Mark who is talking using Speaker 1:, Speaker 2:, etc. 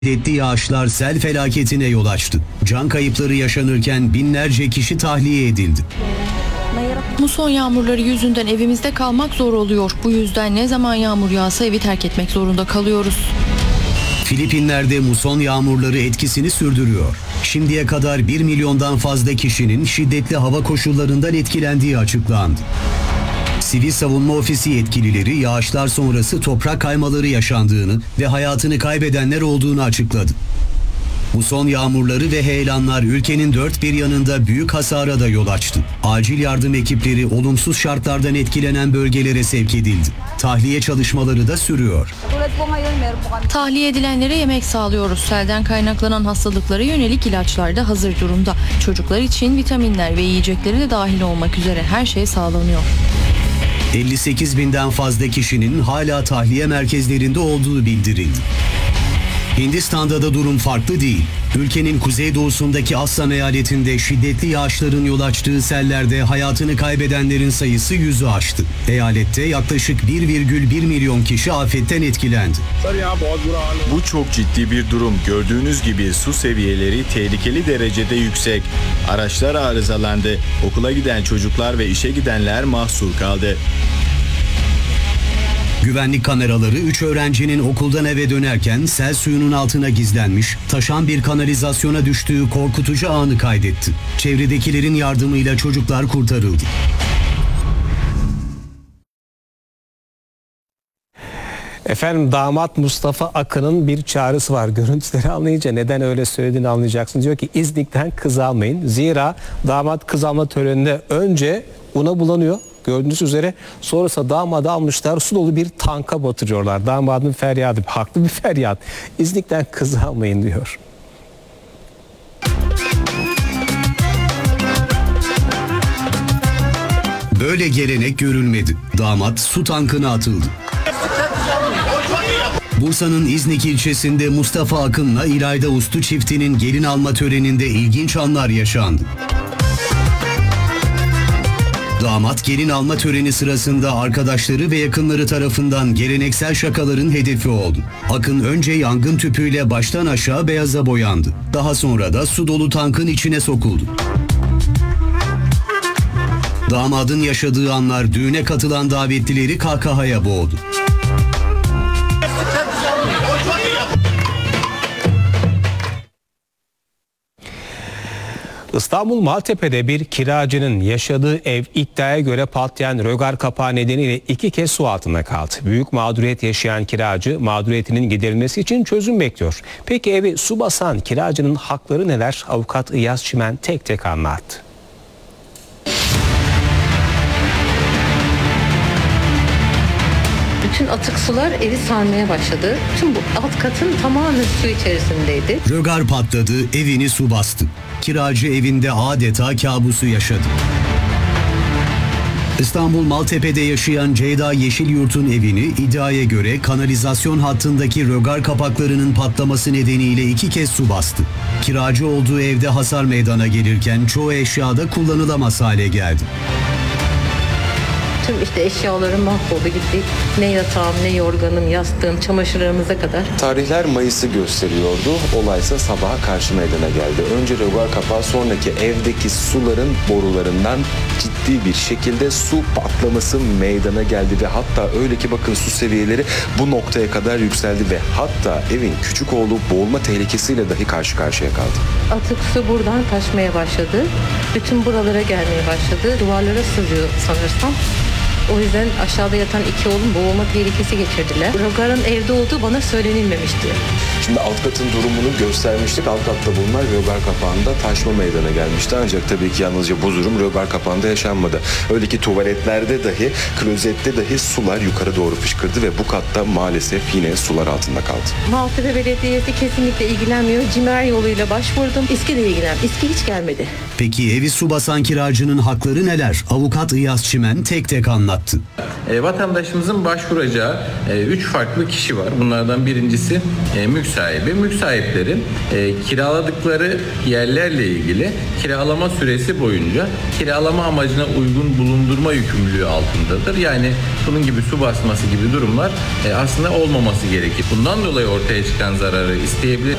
Speaker 1: Şiddetli yağışlar sel felaketine yol açtı. Can kayıpları yaşanırken binlerce kişi tahliye edildi.
Speaker 2: Muson yağmurları yüzünden evimizde kalmak zor oluyor. Bu yüzden ne zaman yağmur yağsa evi terk etmek zorunda kalıyoruz.
Speaker 1: Filipinler'de muson yağmurları etkisini sürdürüyor. Şimdiye kadar 1 milyondan fazla kişinin şiddetli hava koşullarından etkilendiği açıklandı. Sivil Savunma Ofisi yetkilileri yağışlar sonrası toprak kaymaları yaşandığını ve hayatını kaybedenler olduğunu açıkladı. Muson yağmurları ve heyelanlar ülkenin dört bir yanında büyük hasara da yol açtı. Acil yardım ekipleri olumsuz şartlardan etkilenen bölgelere sevk edildi. Tahliye çalışmaları da sürüyor.
Speaker 2: Tahliye edilenlere yemek sağlıyoruz. Selden kaynaklanan hastalıklara yönelik ilaçlar da hazır durumda. Çocuklar için vitaminler ve yiyecekleri de dahil olmak üzere her şey sağlanıyor.
Speaker 1: 58 binden fazla kişinin hala tahliye merkezlerinde olduğu bildirildi. Hindistan'da da durum farklı değil. Ülkenin kuzeydoğusundaki Assam eyaletinde şiddetli yağışların yol açtığı sellerde hayatını kaybedenlerin sayısı 100'ü aştı. Eyalette yaklaşık 1,1 milyon kişi afetten etkilendi.
Speaker 3: Bu çok ciddi bir durum. Gördüğünüz gibi su seviyeleri tehlikeli derecede yüksek. Araçlar arızalandı. Okula giden çocuklar ve işe gidenler mahsur kaldı.
Speaker 1: Güvenlik kameraları 3 öğrencinin okuldan eve dönerken sel suyunun altına gizlenmiş, taşan bir kanalizasyona düştüğü korkutucu anı kaydetti. Çevredekilerin yardımıyla çocuklar kurtarıldı.
Speaker 4: Efendim, damat Mustafa Akın'ın bir çağrısı var. Görüntüleri anlayınca neden öyle söylediğini anlayacaksınız. Diyor ki İznik'ten kız almayın. Zira damat kız alma töreninde önce una bulanıyor. Gördüğünüz üzere sonrasında damadı almışlar, su dolu bir tanka batırıyorlar. Damadın feryadı, haklı bir feryat. İznik'ten kız almayın diyor.
Speaker 1: Böyle gelenek görülmedi. Damat su tankına atıldı. Bursa'nın İznik ilçesinde Mustafa Akın'la İlayda Uslu çiftinin gelin alma töreninde ilginç anlar yaşandı. Damat gelin alma töreni sırasında arkadaşları ve yakınları tarafından geleneksel şakaların hedefi oldu. Akın önce yangın tüpüyle baştan aşağı beyaza boyandı. Daha sonra da su dolu tankın içine sokuldu. Damadın yaşadığı anlar düğüne katılan davetlileri kahkahaya boğdu.
Speaker 4: İstanbul Maltepe'de bir kiracının yaşadığı ev iddiaya göre patlayan rögar kapağı nedeniyle 2 kez su altında kaldı. Büyük mağduriyet yaşayan kiracı mağduriyetinin giderilmesi için çözüm bekliyor. Peki evi su basan kiracının hakları neler? Avukat İyaz Çimen tek tek anlattı.
Speaker 5: Bütün atık sular evi sarmaya başladı. Tüm bu alt katın tamamen su içerisindeydi.
Speaker 1: Rögar patladı, evini su bastı. Kiracı evinde adeta kabusu yaşadı. İstanbul Maltepe'de yaşayan Ceyda Yeşilyurt'un evini iddiaya göre kanalizasyon hattındaki rögar kapaklarının patlaması nedeniyle 2 kez su bastı. Kiracı olduğu evde hasar meydana gelirken çoğu eşyada kullanılamaz hale geldi.
Speaker 5: Tüm işte eşyalarım mahvoldu gitti. Ne yatağım, ne yorganım, yastığım, çamaşırlarımıza kadar.
Speaker 6: Tarihler Mayıs'ı gösteriyordu. Olaysa sabaha karşı meydana geldi. Önce rögar kapağı, sonraki evdeki suların borularından ciddi bir şekilde su patlaması meydana geldi ve hatta öyle ki bakın su seviyeleri bu noktaya kadar yükseldi ve hatta evin küçük oğlu boğulma tehlikesiyle dahi karşı karşıya kaldı.
Speaker 5: Atık su buradan taşmaya başladı. Bütün buralara gelmeye başladı. Duvarlara sızıyor sanırsam. O yüzden aşağıda yatan 2 oğlum boğulma tehlikesi geçirdiler. Rögarın evde olduğu bana söylenilmemişti.
Speaker 6: Şimdi alt katın durumunu göstermiştik. Alt katta bulunan rögar kapağında taşma meydana gelmişti. Ancak tabii ki yalnızca bu durum rögar kapağında yaşanmadı. Öyle ki tuvaletlerde dahi, klozette dahi sular yukarı doğru fışkırdı ve bu katta maalesef yine sular altında kaldı.
Speaker 5: Maltepe Belediyesi kesinlikle ilgilenmiyor. CİMER yoluyla başvurdum. İSKİ de ilgilenmiyor. İSKİ hiç gelmedi.
Speaker 1: Peki evi su basan kiracının hakları neler? Avukat İyaz Çimen tek tek anlattı. yaptı.
Speaker 7: Vatandaşımızın başvuracağı 3 farklı kişi var. Bunlardan birincisi mülk sahibi. Mülk sahipleri kiraladıkları yerlerle ilgili kiralama süresi boyunca kiralama amacına uygun bulundurma yükümlülüğü altındadır. Yani bunun gibi su basması gibi durumlar aslında olmaması gerekir. Bundan dolayı ortaya çıkan zararı isteyebilir.